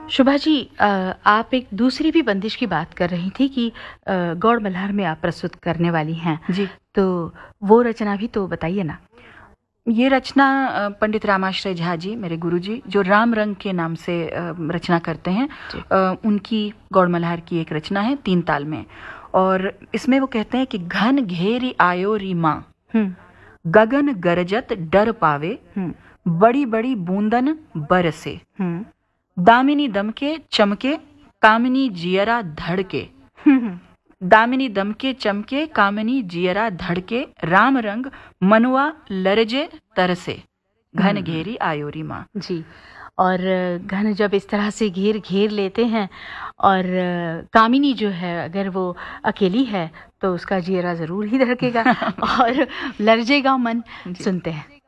शुभा जी, आप एक दूसरी भी बंदिश की बात कर रही थी कि गौड़ मल्हार में आप प्रस्तुत करने वाली हैं जी। तो वो रचना भी तो बताइए ना। ये रचना पंडित रामाश्रय झा जी, मेरे गुरुजी, जो राम रंग के नाम से रचना करते हैं, उनकी गौड़ मल्हार की एक रचना है 3 ताल में। और इसमें वो कहते हैं कि घन घेरी आयो री माँ, गगन गरजत डर पावे, बड़ी बड़ी बूंदन बरसे, दामिनी दमके चमके कामिनी जियरा धड़के, दामिनी दमके चमके कामिनी जियरा धड़के, राम रंग मनुआ लरजे तरसे, घन घेरी आयोरी माँ। जी। और घन जब इस तरह से घेर लेते हैं और कामिनी जो है अगर वो अकेली है तो उसका जियरा जरूर ही धड़केगा और लरजेगा मन। सुनते हैं।